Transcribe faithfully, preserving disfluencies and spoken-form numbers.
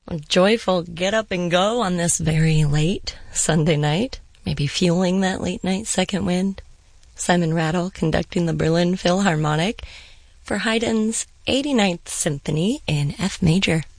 A joyful get up and go on this very late Sunday night, maybe fueling that late night second wind. Simon Rattle conducting the Berlin Philharmonic for Haydn's eighty-ninth Symphony in F major.